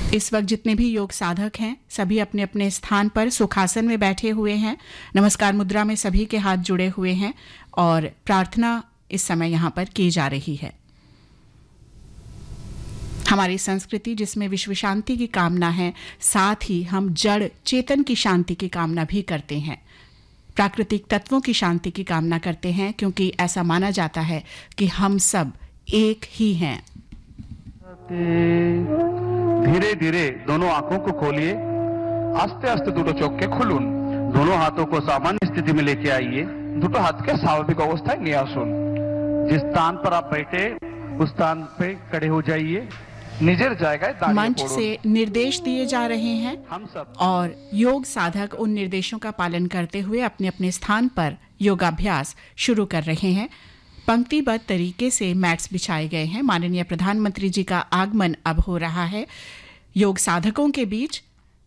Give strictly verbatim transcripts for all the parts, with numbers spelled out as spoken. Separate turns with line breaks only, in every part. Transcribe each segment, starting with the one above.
इस वक्त जितने भी योग साधक हैं सभी अपने अपने स्थान पर सुखासन में बैठे हुए हैं। नमस्कार मुद्रा में सभी के हाथ जुड़े हुए हैं और प्रार्थना इस समय यहाँ पर की जा रही है। हमारी संस्कृति जिसमें विश्व शांति की कामना है, साथ ही हम जड़ चेतन की शांति की कामना भी करते हैं, प्राकृतिक तत्वों की शांति की कामना करते हैं, क्योंकि ऐसा माना जाता है कि हम सब एक ही हैं।
धीरे धीरे दोनों आंखों को खोलिए, आस्ते आस्ते दुटो चोख के खुलून, दोनों हाथों को सामान्य स्थिति में लेके आइए, दुटो हाथ के स्वाभाविक अवस्थाएं ले आसुन। जिस स्थान पर आप बैठे उस स्थान पे खड़े हो जाइए, निजर जाएगा।
मंच से निर्देश दिए जा रहे हैं हम सब और योग साधक उन निर्देशों का पालन करते हुए अपने अपने स्थान पर योगाभ्यास शुरू कर रहे हैं। पंक्तिबद्ध तरीके से मैट्स बिछाए गए हैं। माननीय प्रधानमंत्री जी का आगमन अब हो रहा है योग साधकों के बीच।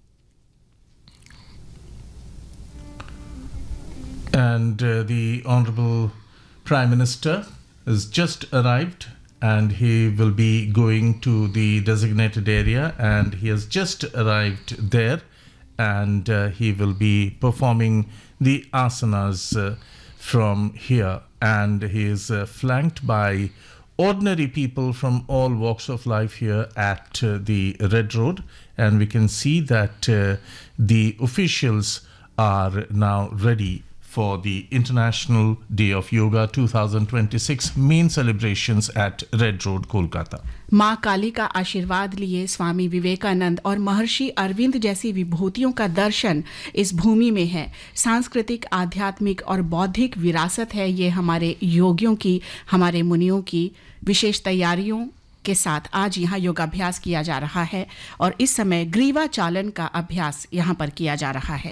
And uh, the Honorable Prime Minister has just arrived and he will be going to the designated area, and he has just arrived there, and uh, he will be performing the asanas uh, from here. And he is uh, flanked by ordinary people from all walks of life here at uh, the Red Road, and we can see that uh, the officials are now ready for the International Day of Yoga twenty twenty-six main celebrations at Red Road, Kolkata.
माँ काली का आशीर्वाद लिए स्वामी विवेकानंद और महर्षि अरविंद जैसी विभूतियों का दर्शन इस भूमि में है। सांस्कृतिक, आध्यात्मिक और बौद्धिक विरासत है ये हमारे योगियों की, हमारे मुनियों की। विशेष तैयारियों के साथ आज यहाँ योगाभ्यास किया जा रहा है और इस समय ग्रीवा चालन का अभ्यास यहाँ पर किया जा रहा है।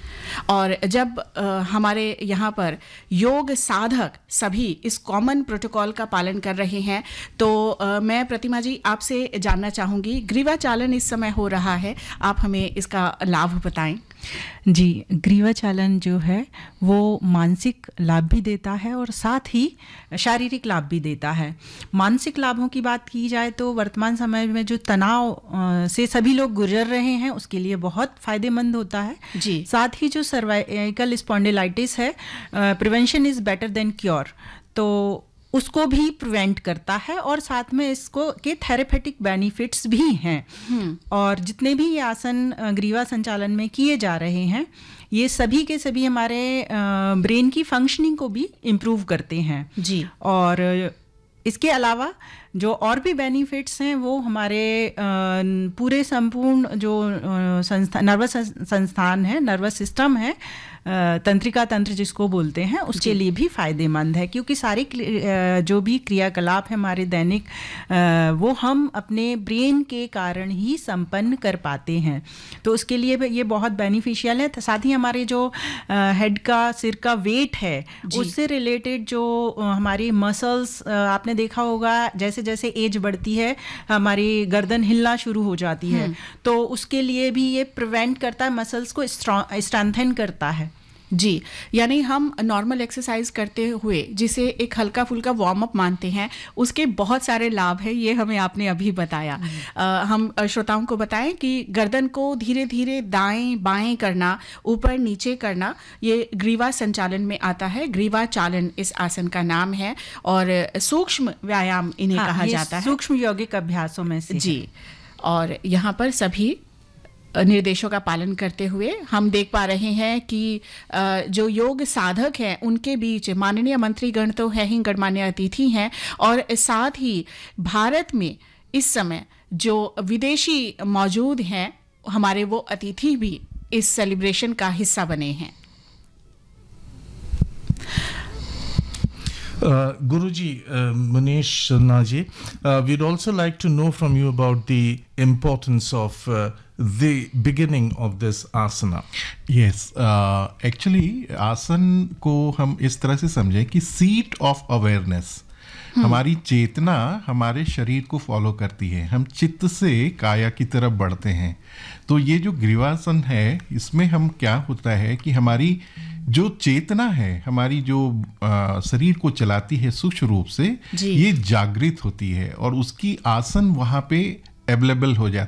और जब आ, हमारे यहाँ पर योग साधक सभी इस कॉमन प्रोटोकॉल का पालन कर रहे हैं, तो आ, मैं प्रतिमा जी आपसे जानना चाहूँगी, ग्रीवा चालन इस समय हो रहा है, आप हमें इसका लाभ बताएं।
जी, ग्रीवा चालन जो है वो मानसिक लाभ भी देता है और साथ ही शारीरिक लाभ भी देता है। मानसिक लाभों की बात की जाए तो वर्तमान समय में जो तनाव से सभी लोग गुजर रहे हैं उसके लिए बहुत फ़ायदेमंद होता है
जी।
साथ ही जो सर्वाइकल स्पॉन्डिलाइटिस है, prevention is better than cure, तो उसको भी प्रिवेंट करता है और साथ में इसको के थेरेपेटिक बेनिफिट्स भी हैं। और जितने भी ये आसन ग्रीवा संचालन में किए जा रहे हैं ये सभी के सभी हमारे ब्रेन की फंक्शनिंग को भी इम्प्रूव करते हैं
जी।
और इसके अलावा जो और भी बेनिफिट्स हैं वो हमारे पूरे संपूर्ण जो संस्था नर्वस संस्थान है, नर्वस सिस्टम है, तंत्रिका तंत्र जिसको बोलते हैं, उसके लिए भी फ़ायदेमंद है, क्योंकि सारी जो भी क्रियाकलाप है हमारे दैनिक वो हम अपने ब्रेन के कारण ही संपन्न कर पाते हैं, तो उसके लिए ये बहुत बेनिफिशियल है। साथ ही हमारे जो हेड का, सिर का वेट है उससे रिलेटेड जो हमारी मसल्स, आपने देखा होगा जैसे जैसे एज बढ़ती है हमारी गर्दन हिलना शुरू हो जाती है, तो उसके लिए भी ये प्रिवेंट करता है, मसल्स को स्ट्रेंथन करता है
जी। यानी हम नॉर्मल एक्सरसाइज करते हुए जिसे एक हल्का फुल्का वार्म अप मानते हैं उसके बहुत सारे लाभ हैं, ये हमें आपने अभी बताया। आ, हम श्रोताओं को बताएं कि गर्दन को धीरे धीरे दाएं बाएं करना, ऊपर नीचे करना, ये ग्रीवा संचालन में आता है। ग्रीवा चालन इस आसन का नाम है और सूक्ष्म व्यायाम इन्हें हाँ, कहा जाता है,
सूक्ष्म यौगिक अभ्यासों में से
जी। और यहाँ पर सभी निर्देशों का पालन करते हुए हम देख पा रहे हैं कि जो योग साधक हैं उनके बीच माननीय मंत्रीगण तो है ही, गणमान्य अतिथि हैं, और साथ ही भारत में इस समय जो विदेशी मौजूद हैं हमारे वो अतिथि भी इस सेलिब्रेशन का हिस्सा बने हैं।
Uh, Guruji, uh, Manish Naji, uh, we'd also like to know from you about the importance of uh, the beginning of this asana.
Yes, uh, actually आसन को हम इस तरह से समझें कि सीट ऑफ अवेयरनेस, हमारी चेतना हमारे शरीर को फॉलो करती है, हम चित्त से काया की तरफ बढ़ते हैं। तो ये जो ग्रीवासन है इसमें हम क्या होता है कि हमारी जो चेतना है, हमारी जो आ, शरीर को चलाती है सूक्ष्म रूप से, ये जागृत होती है और उसकी आसन वहाँ पे अवेलेबल हो जाती है।